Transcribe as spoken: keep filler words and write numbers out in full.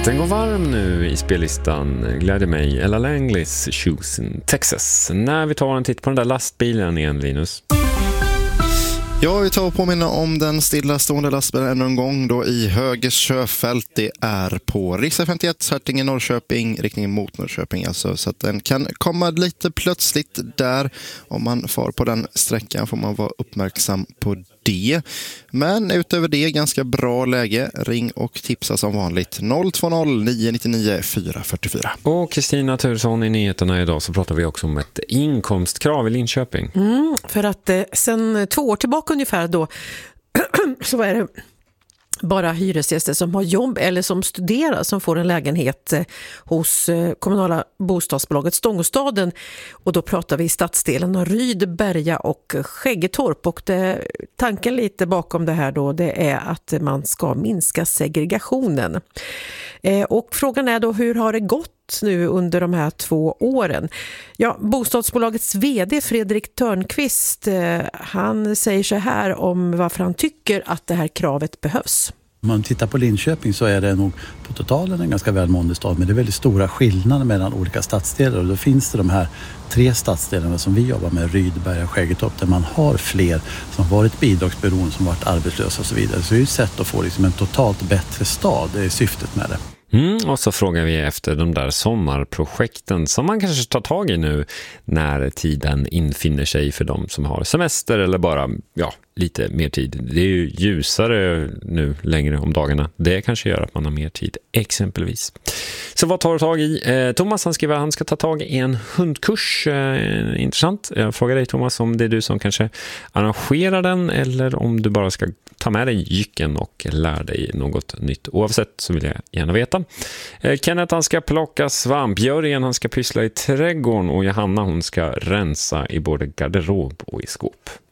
Den går varm nu i spellistan, gläder mig. Ella Langleys Shoes in Texas. När vi tar en titt på den där lastbilen igen, Linus. Ja, vi tar och påminna om den stillastående lastbilen ännu en gång då i höger körfält. Det är på riksväg femtioett, Svärtinge Norrköping, riktningen mot Norrköping alltså. Så att den kan komma lite plötsligt där. Om man far på den sträckan får man vara uppmärksam på det. Men utöver det, ganska bra läge. Ring och tipsa som vanligt. noll två noll nio nio nio fyra fyra fyra. Och Kristina Tursson i nyheterna idag så pratar vi också om ett inkomstkrav i Linköping. Mm, för att eh, sen två år tillbaka ungefär då så är det bara hyresgäster som har jobb eller som studerar som får en lägenhet hos kommunala bostadsbolaget Stångåstaden. Och då pratar vi i stadsdelen av Ryd, Berga och Skäggetorp. Och det, tanken lite bakom det här då, det är att man ska minska segregationen. Eh, och frågan är då, hur har det gått nu under de här två åren? Ja, bostadsbolagets vd Fredrik Törnqvist, eh, han säger så här om varför han tycker att det här kravet behövs. Om man tittar på Linköping så är det nog på totalen en ganska välmående stad, men det är väldigt stora skillnader mellan olika stadsdelar, och då finns det de här tre stadsdelarna som vi jobbar med, Ryd, Berga och Skäggetorp, där man har fler som varit bidragsberoende, som varit arbetslösa och så vidare. Så det är ju ett sätt att få liksom en totalt bättre stad, det är syftet med det. Mm, och så frågar vi efter de där sommarprojekten som man kanske tar tag i nu när tiden infinner sig för de som har semester eller bara ja, lite mer tid. Det är ju ljusare nu längre om dagarna. Det kanske gör att man har mer tid exempelvis. Så vad tar du tag i? Eh, Thomas han skriver att han ska ta tag i en hundkurs. Eh, intressant. Jag frågar dig Thomas om det är du som kanske arrangerar den eller om du bara ska ta med dig jycken och lära dig något nytt. Oavsett så vill jag gärna veta. Eh, Kenneth han ska plocka svamp. Jörgen han ska pyssla i trädgården och Johanna hon ska rensa i både garderob och i skåp.